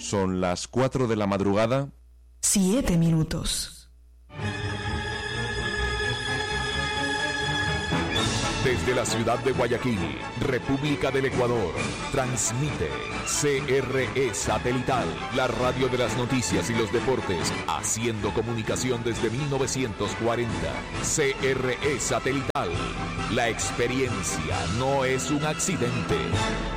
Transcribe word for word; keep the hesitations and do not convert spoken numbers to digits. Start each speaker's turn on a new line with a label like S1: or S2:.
S1: Son las cuatro de la madrugada.
S2: Siete minutos.
S3: Desde la ciudad de Guayaquil, República del Ecuador, transmite C R E Satelital, la radio de las noticias y los deportes, haciendo comunicación desde mil novecientos cuarenta. C R E Satelital, la experiencia no es un accidente.